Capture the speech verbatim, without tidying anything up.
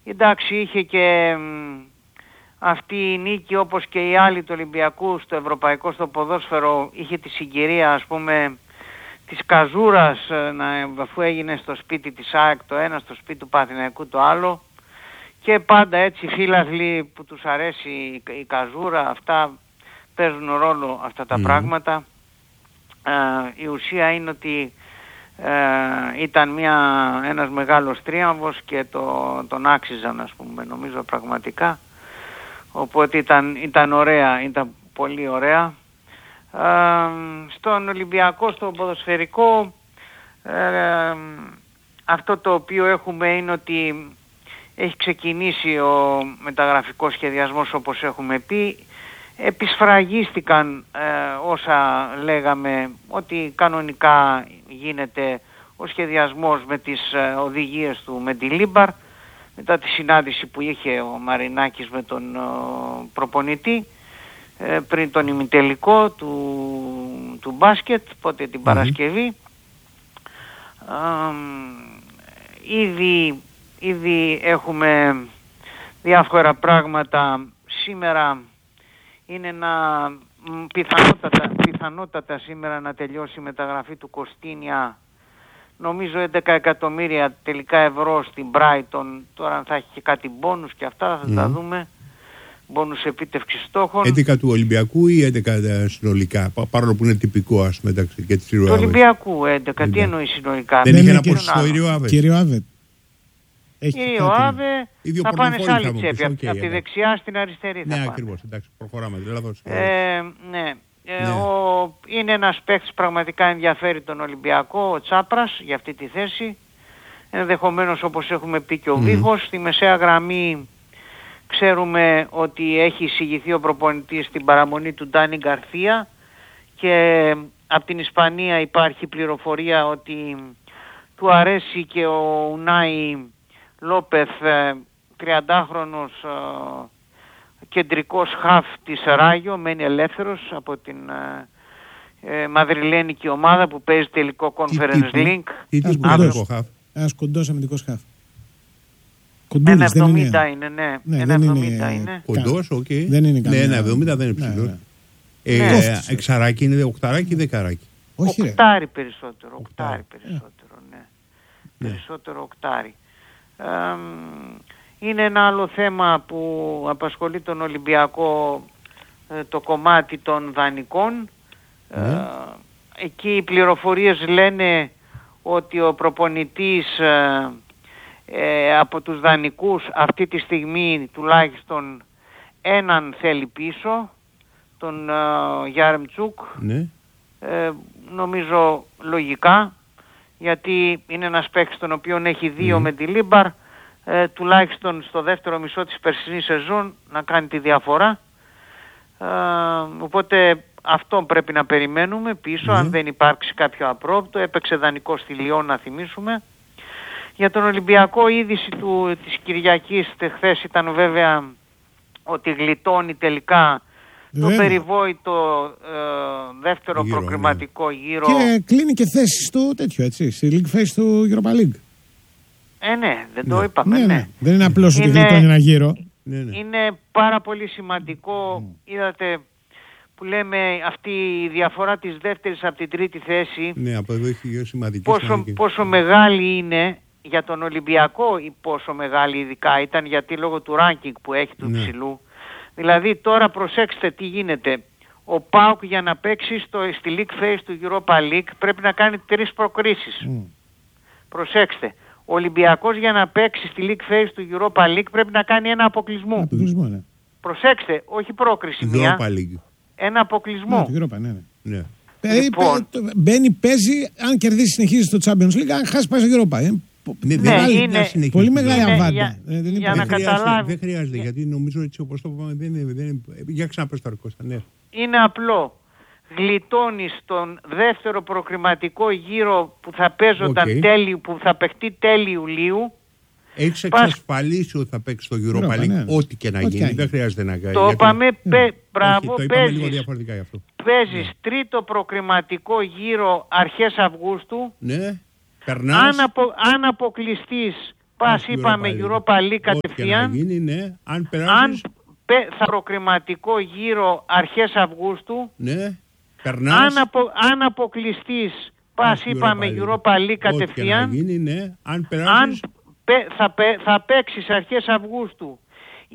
εντάξει, είχε και αυτή η νίκη, όπως και οι άλλοι του Ολυμπιακού στο ευρωπαϊκό, στο ποδόσφαιρο, είχε τη συγκυρία, ας πούμε, της καζούρας, να, αφού έγινε στο σπίτι της ΑΕΚ το ένα, στο σπίτι του Παναθηναϊκού το άλλο, και πάντα έτσι φίλαθλοι που τους αρέσει η, η καζούρα, αυτά παίζουν ρόλο αυτά τα mm. πράγματα. Ε, η ουσία είναι ότι ε, ήταν μια, ένας μεγάλος τρίαμβος και το, τον άξιζαν, ας πούμε, νομίζω πραγματικά. Οπότε ήταν, ήταν ωραία, ήταν πολύ ωραία. Ε, στον Ολυμπιακό, στο ποδοσφαιρικό, ε, αυτό το οποίο έχουμε είναι ότι έχει ξεκινήσει ο μεταγραφικός σχεδιασμός, όπως έχουμε πει. Επισφραγίστηκαν ε, όσα λέγαμε, ότι κανονικά γίνεται ο σχεδιασμός με τις ε, οδηγίες του Μεντιλίμπαρ, μετά τη συνάντηση που είχε ο Μαρινάκης με τον ε, προπονητή ε, πριν τον ημιτελικό του, του μπάσκετ, πότε την mm-hmm. Παρασκευή. Ε, ήδη, ήδη έχουμε διάφορα πράγματα. Σήμερα είναι να πιθανότατα, πιθανότατα σήμερα να τελειώσει η μεταγραφή του Κωστίνια, νομίζω έντεκα εκατομμύρια τελικά ευρώ στην Brighton. Τώρα αν θα έχει και κάτι μπόνους και αυτά θα mm. τα δούμε, μπόνους επίτευξης στόχων. έντεκα του Ολυμπιακού ή έντεκα συνολικά, παρόλο που είναι τυπικό, ας πούμε, εντάξει, και της Ριωάβε. Του Ολυμπιακού έντεκα, τι εννοεί συνολικά? Δεν είχε ένα ποσοστό η Ριωάβε. Και η Ριωάβε. Η ΟΑΒΕ θα πάνε σε άλλη τσέπη, okay, από τη δεξιά στην αριστερή. Ναι, θα ακριβώς, εντάξει, προχωράμε. Ε, ναι, ε, ναι. Ο, είναι ένας παίκτης πραγματικά ενδιαφέρει τον Ολυμπιακό, ο Τσάπρας, για αυτή τη θέση. Ενδεχομένως, όπως έχουμε πει, και ο mm. Βίχος. Στη μεσαία γραμμή ξέρουμε ότι έχει εισηγηθεί ο προπονητής στην παραμονή του Ντάνι Γκαρθία, και από την Ισπανία υπάρχει πληροφορία ότι του αρέσει και ο Ουνάι Λόπεθ, τριαντάχρονος ε, κεντρικός χαφ της Ράγιο, μένει ελεύθερος από την ε, ε, μαδριλένικη ομάδα που παίζει τελικό Conference League. Ένας κοντός αμυντικός χαφ. ένα εβδομήντα είναι, ναι. ναι ένα εβδομήντα είναι. Κοντός, οκ. Δεν είναι ναι, ένα εβδομήντα δεν είναι ψηλός. Ναι, ναι. Ε, ναι. Εξαράκι είναι, οκταράκι ή δεκαράκι? Όχι, οκτάρι περισσότερο, οκτάρι περισσότερο, ναι. ναι. Περισσότερο οκτάρι. Ε, είναι ένα άλλο θέμα που απασχολεί τον Ολυμπιακό, ε, το κομμάτι των δανεικών. Mm. Ε, εκεί οι πληροφορίες λένε ότι ο προπονητής ε, ε, από τους δανεικούς αυτή τη στιγμή τουλάχιστον έναν θέλει πίσω, τον ε, Γιάρεμτσουκ. Mm. Ε, νομίζω λογικά, γιατί είναι ένας παίκτης τον οποίο έχει δύο mm. με τη Λίμπαρ, ε, τουλάχιστον στο δεύτερο μισό της περσινής σεζόν να κάνει τη διαφορά. Ε, οπότε αυτό πρέπει να περιμένουμε πίσω, mm. αν δεν υπάρξει κάποιο απρόπτο. Έπαιξε δανεικό στη Λιόν, να θυμίσουμε. Για τον Ολυμπιακό, η είδηση του, της Κυριακής χθες ήταν βέβαια ότι γλιτώνει τελικά το yeah. περιβόητο ε, δεύτερο γύρο, προκριματικό ναι. γύρο. Και κλείνει και θέση στο τέτοιο, έτσι, στη League Phase του Europa League. Ε, ναι, δεν ναι. το είπαμε, ναι, ναι. ναι. Δεν είναι απλώς ότι γλιτώνει ένα γύρο. Ναι, ναι. Είναι πάρα πολύ σημαντικό, mm. είδατε που λέμε αυτή η διαφορά της δεύτερης από την τρίτη θέση. Ναι, από εδώ έχει σημαντική πόσο, πόσο μεγάλη είναι για τον Ολυμπιακό, ή πόσο μεγάλη ειδικά ήταν, γιατί λόγω του ranking που έχει του ναι. υψηλού. Δηλαδή τώρα προσέξτε τι γίνεται. Ο ΠΑΟΚ για να παίξει στο, στη League Phase του Europa League πρέπει να κάνει τρεις προκρίσεις. Mm. Προσέξτε. Ο Ολυμπιακός για να παίξει στη League Phase του Europa League πρέπει να κάνει ένα αποκλεισμό. Αποκλεισμό, ναι. Προσέξτε, όχι πρόκριση μία. Ένα αποκλεισμό. Ναι, Europa, ναι, ναι. ναι. Λοιπόν, μπαίνει, παίζει, αν κερδίσει συνεχίζει στο Champions League, αν χάσει πάει στο Europa. Ε. Ναι, μεγάλη, είναι, πολύ μεγάλη αβάντα. Για, ε, δεν για να καταλάβει. Δεν χρειάζεται, γιατί νομίζω έτσι όπως το είπαμε δεν είναι. Δεν είναι για ξαναπες το Κώστα, ναι. Είναι απλό. Γλιτώνει στον δεύτερο προκριματικό γύρο που θα παίζονταν okay. τέλειο, που θα παιχτεί τέλη Ιουλίου. Έχεις εξασφαλίσει ότι θα παίξει στο Europa League, ναι, ναι. ό,τι και να ό,τι γίνει. Δεν χρειάζεται να κάνει. Το είπαμε, ναι. μπράβο, παίζεις. Παίζεις ναι. τρίτο προκριματικό γύρο αρχές Αυγούστου. Ναι. Περνάς. Αν, απο, αν αποκλειστείς πας είπαμε Europa League κατευθείαν. Ό,τι γίνει, ναι. Αν περάσεις... Αν θα προκριματικό γύρο αρχές Αυγούστου. Ναι. Περνάς. Αν, απο, αν αποκλειστείς, πας είπαμε Europa League κατευθείαν. Ό,τι γίνει, ναι. Αν περάσεις... Αν θα, θα παίξεις αρχές Αυγούστου